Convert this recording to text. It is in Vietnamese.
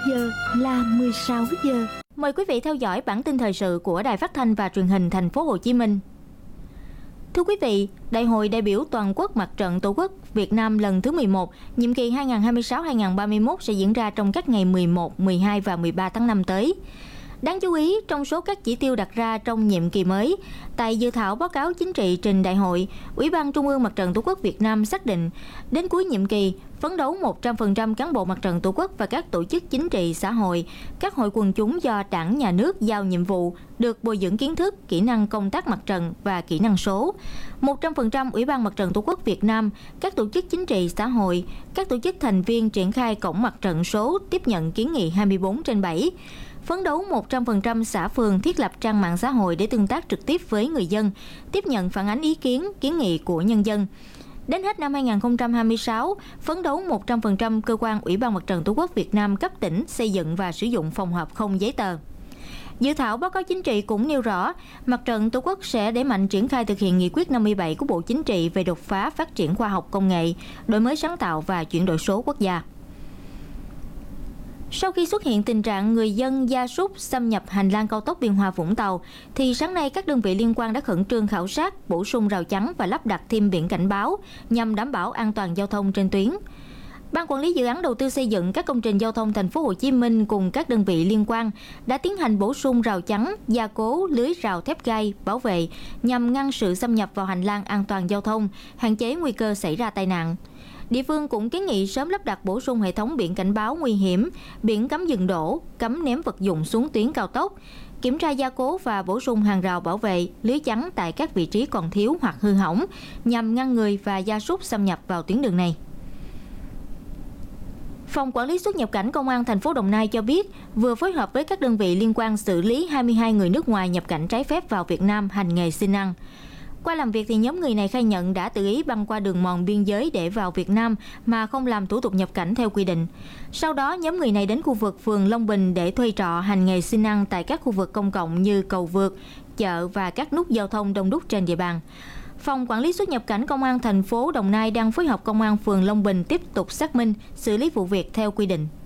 giờ là 16 giờ. Mời quý vị theo dõi bản tin thời sự của Đài Phát thanh và Truyền hình Thành phố Hồ Chí Minh. Thưa quý vị, Đại hội đại biểu toàn quốc Mặt trận Tổ quốc Việt Nam lần thứ 11, nhiệm kỳ 2026-2031 sẽ diễn ra trong các ngày 11, 12 và 13 tháng 5 tới. Đáng chú ý, trong số các chỉ tiêu đặt ra trong nhiệm kỳ mới, tại dự thảo báo cáo chính trị trình đại hội, Ủy ban Trung ương Mặt trận Tổ quốc Việt Nam xác định, đến cuối nhiệm kỳ, phấn đấu 100% cán bộ Mặt trận Tổ quốc và các tổ chức chính trị xã hội, các hội quần chúng do Đảng, Nhà nước giao nhiệm vụ được bồi dưỡng kiến thức, kỹ năng công tác mặt trận và kỹ năng số. 100% Ủy ban Mặt trận Tổ quốc Việt Nam, các tổ chức chính trị xã hội, các tổ chức thành viên triển khai cổng mặt trận số tiếp nhận kiến nghị 24/7. Phấn đấu 100% xã phường thiết lập trang mạng xã hội để tương tác trực tiếp với người dân, tiếp nhận phản ánh ý kiến, kiến nghị của nhân dân. Đến hết năm 2026, phấn đấu 100% cơ quan Ủy ban Mặt trận Tổ quốc Việt Nam cấp tỉnh xây dựng và sử dụng phòng họp không giấy tờ. Dự thảo báo cáo chính trị cũng nêu rõ, Mặt trận Tổ quốc sẽ đẩy mạnh triển khai thực hiện nghị quyết 57 của Bộ Chính trị về đột phá phát triển khoa học công nghệ, đổi mới sáng tạo và chuyển đổi số quốc gia. Sau khi xuất hiện tình trạng người dân gia súc xâm nhập hành lang cao tốc Biên Hòa - Vũng Tàu, thì sáng nay các đơn vị liên quan đã khẩn trương khảo sát, bổ sung rào chắn và lắp đặt thêm biển cảnh báo nhằm đảm bảo an toàn giao thông trên tuyến. Ban quản lý dự án đầu tư xây dựng các công trình giao thông Thành phố Hồ Chí Minh cùng các đơn vị liên quan đã tiến hành bổ sung rào chắn, gia cố lưới rào thép gai bảo vệ nhằm ngăn sự xâm nhập vào hành lang an toàn giao thông, hạn chế nguy cơ xảy ra tai nạn. Địa phương cũng kiến nghị sớm lắp đặt bổ sung hệ thống biển cảnh báo nguy hiểm, biển cấm dừng đỗ, cấm ném vật dụng xuống tuyến cao tốc, kiểm tra gia cố và bổ sung hàng rào bảo vệ, lưới chắn tại các vị trí còn thiếu hoặc hư hỏng nhằm ngăn người và gia súc xâm nhập vào tuyến đường này. Phòng Quản lý xuất nhập cảnh Công an thành phố Đồng Nai cho biết vừa phối hợp với các đơn vị liên quan xử lý 22 người nước ngoài nhập cảnh trái phép vào Việt Nam hành nghề xin ăn. Qua làm việc thì nhóm người này khai nhận đã tự ý băng qua đường mòn biên giới để vào Việt Nam mà không làm thủ tục nhập cảnh theo quy định. Sau đó, nhóm người này đến khu vực phường Long Bình để thuê trọ hành nghề xin ăn tại các khu vực công cộng như cầu vượt, chợ và các nút giao thông đông đúc trên địa bàn. Phòng Quản lý xuất nhập cảnh Công an thành phố Đồng Nai đang phối hợp Công an phường Long Bình tiếp tục xác minh, xử lý vụ việc theo quy định.